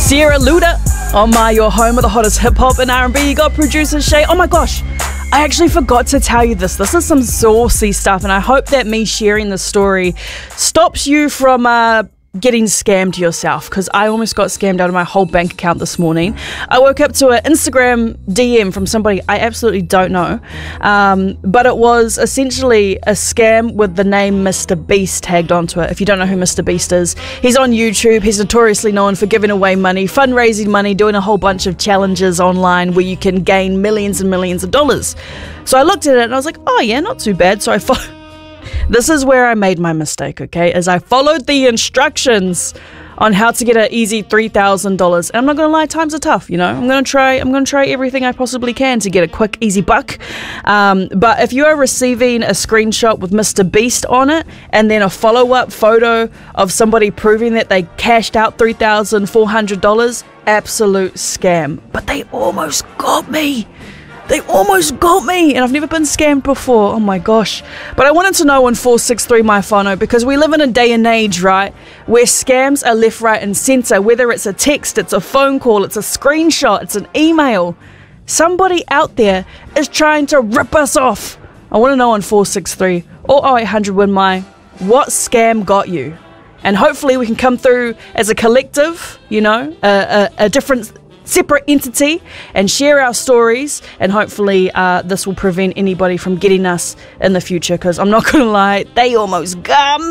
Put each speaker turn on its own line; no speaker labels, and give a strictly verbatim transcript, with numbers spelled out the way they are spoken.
Sierra Luda on my your home of the hottest hip hop and R and B. You got producer Shay. Oh my gosh, I actually forgot to tell you this. This is some saucy stuff, and I hope that me sharing this story stops you from uh, getting scammed yourself, because I almost got scammed out of my whole bank account this morning. I woke up to an Instagram D M from somebody I absolutely don't know, um, but it was essentially a scam with the name Mister Beast tagged onto it. If you don't know who Mister Beast is, he's on YouTube. He's notoriously known for giving away money, fundraising money, doing a whole bunch of challenges online where you can gain millions and millions of dollars. So I looked at it and I was like, oh yeah, not too bad. So I followed. This is where I made my mistake, okay? As I followed the instructions on how to get an easy three thousand dollars. And I'm not going to lie, times are tough, you know? I'm going to try I'm going to try everything I possibly can to get a quick, easy buck. Um, but if you are receiving a screenshot with Mister Beast on it and then a follow-up photo of somebody proving that they cashed out three thousand four hundred dollars, absolute scam. But they almost got me. They almost got me, and I've never been scammed before. Oh my gosh. But I wanted to know on four six three my phono, because we live in a day and age, right, where scams are left, right and centre. Whether it's a text, it's a phone call, it's a screenshot, it's an email. Somebody out there is trying to rip us off. I want to know on four six three or oh eight hundred win my, what scam got you? And hopefully we can come through as a collective, you know, a, a, a different separate entity, and share our stories, and hopefully uh, this will prevent anybody from getting us in the future, because I'm not gonna lie, they almost got me.